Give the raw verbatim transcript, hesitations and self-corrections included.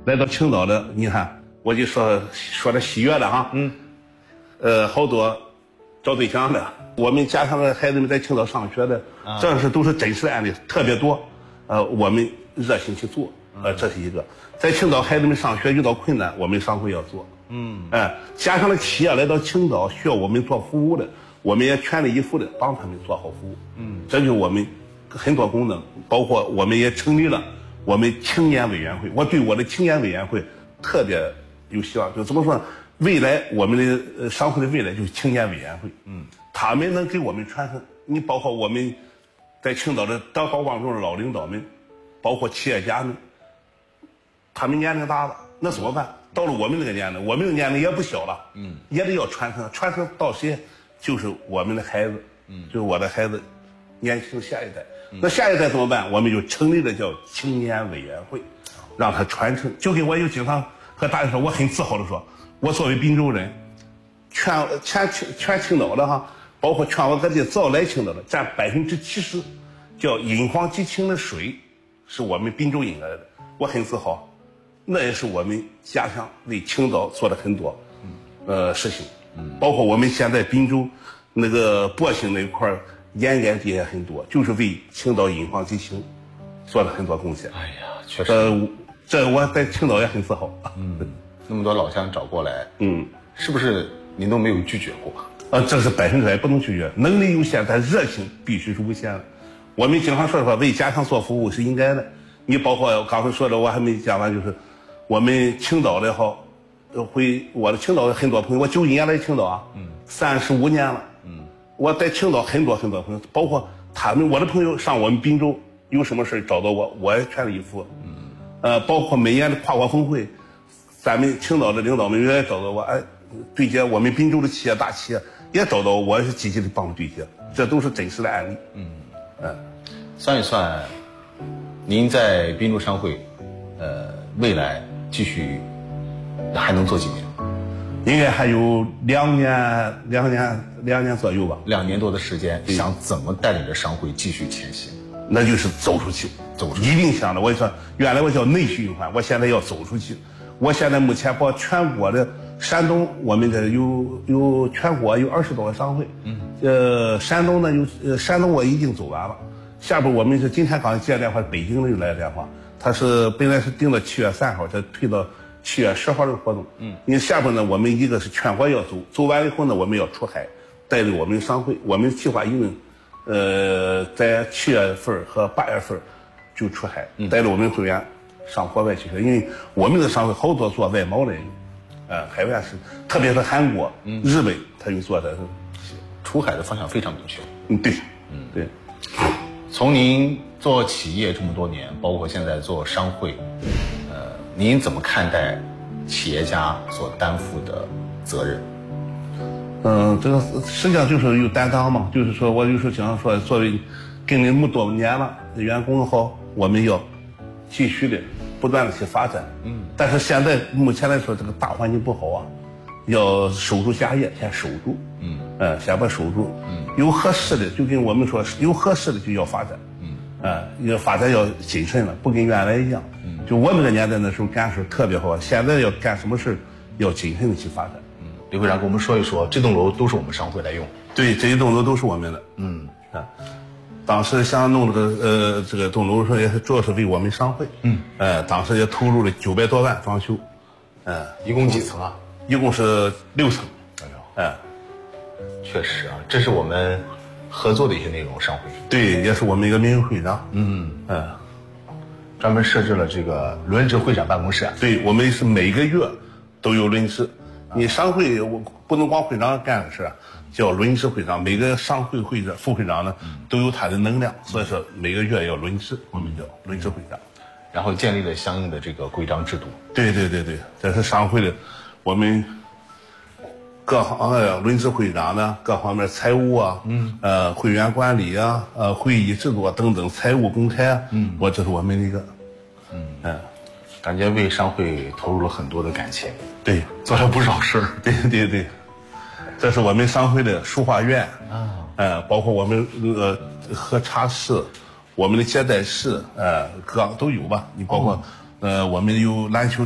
来到青岛的，你看，我就说说的喜悦的哈，嗯，呃，好多找对象的，我们家乡的孩子们在青岛上学的，啊、这是都是真实案例，特别多。呃，我们热心去做，呃，这是一个。在青岛孩子们上学遇到困难，我们商会要做。嗯，哎、呃，家乡的企业来到青岛需要我们做服务的，我们也全力以赴的帮他们做好服务。嗯，这就是我们很多功能，包括我们也成立了我们青年委员会。我对我的青年委员会特别有希望，就怎么说呢？未来我们的呃商会的未来就是青年委员会。嗯，他们能给我们传承。你包括我们在青岛的德高望重的老领导们，包括企业家们，他们年龄大了，那怎么办？到了我们这个年龄，我们的年龄也不小了，嗯，也得要传承，传承到谁？就是我们的孩子，嗯，就是我的孩子，年轻下一代。嗯、那下一代怎么办？我们就成立了叫青年委员会，让他传承。就跟我有经常和大家说，我很自豪的说，我作为滨州人，全全全青岛的哈，包括全国各地只要来青岛的，占百分之七十，叫饮黄集清的水，是我们滨州引来的，我很自豪。那也是我们家乡为青岛做了很多，呃事情，包括我们现在滨州那个博兴那一块沿岸地也很多，就是为青岛饮黄集清做了很多贡献。 哎呀，确实， 呃，这我在青岛也很自豪。 嗯，那么多老乡找过来，嗯，是不是您都没有拒绝过？ 呃，这是百分之百不能拒绝，能力有限，但热情必须是无限的。我们经常说说为家乡做服务是应该的。你包括我刚才说的，我还没讲完，就是我们青岛的好，会我的青岛的很多朋友，我九一年来青岛啊，嗯，三十五年了，嗯，我在青岛很多很多朋友，包括他们我的朋友上我们滨州有什么事找到我，我也全力以赴，嗯，呃，包括每年的跨国峰会，咱们青岛的领导们也找到我，哎，对接我们滨州的企业大企业也找到我，我也是积极的帮助对接，这都是真实的案例，嗯， 嗯，算一算，您在滨州商会，呃，未来继续还能做几年？ 应该还有两年、两年、两年左右吧。 两年多的时间，想怎么带领着商会继续前行？ 那就是走出去， 走出去。 一定想着，我说原来我叫内循环，我现在要走出去。我现在目前把全国的山东，我们这有有全国有二十多个商会，嗯，呃，山东呢有呃山东我已经走完了。下边我们是今天刚接电话，北京的又来电话，他是本来是定到七月三号，才推到七月十号的活动。嗯，你下边呢，我们一个是全国要走，走完以后呢，我们要出海，带领我们商会，我们计划一轮，呃，在七月份和八月份就出海，带着我们会员上国外去，因为我们的商会好多做外贸的人，呃，海外是，特别是韩国、嗯、日本，他就做的是出海的方向非常明确。 嗯，对，嗯，对。 从您做企业这么多年，包括现在做商会，呃，您怎么看待企业家所担负的责任？ 嗯，这个实际上就是有担当嘛，就是说我有时候经常说，作为跟你那么多年了员工好，我们要继续的不断的去发展。嗯，但是现在目前来说，这个大环境不好啊，要守住家业，先守住。嗯，呃，先把守住。嗯，有合适的，就跟我们说，有合适的就要发展。嗯，呃，要发展要谨慎了，不跟原来一样。嗯，就我们这个年代那时候干事特别好，现在要干什么事要谨慎的去发展。 嗯，李会长跟我们说一说，这栋楼都是我们商会来用。 对，这一栋楼都是我们的。嗯，啊，当时想弄这个呃这个栋楼的时候，也是主要是为我们商会。嗯，呃，当时也投入了九百多万装修。 嗯，一共几层啊？ 一共是六层。 哎呦，哎。确实啊，这是我们合作的一些内容。商会对，也是我们一个名誉会长，嗯嗯， 专门设置了这个轮值会长办公室。 对，我们是每个月都有轮值。你商会我不能光会长干的事，叫轮值会长。每个商会会长、副会长呢都有他的能量，所以说每个月要轮值，我们叫轮值会长。 然后建立了相应的这个规章制度。 对对对对，这是商会的我们。各行呃轮值会长呢，各方面财务啊，嗯，呃会员管理啊，呃会议制度啊等等，财务公开啊，嗯，我这是我们的一个， 嗯嗯、呃，感觉为商会投入了很多的感情， 对， 做了不少事儿， 对对对，这是我们商会的书画院啊，呃，包括我们呃喝茶室，我们的接待室，呃，各都有吧，你包括、哦、呃我们有篮球。